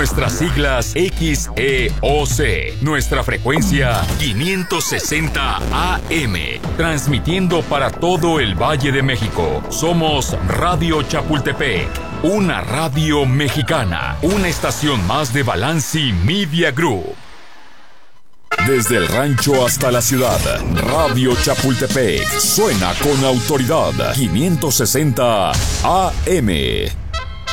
Nuestras siglas XEOC. Nuestra frecuencia 560 AM. Transmitiendo para todo el Valle de México. Somos Radio Chapultepec. Una radio mexicana. Una estación más de Balanci Media Group. Desde el rancho hasta la ciudad, Radio Chapultepec suena con autoridad. 560 AM.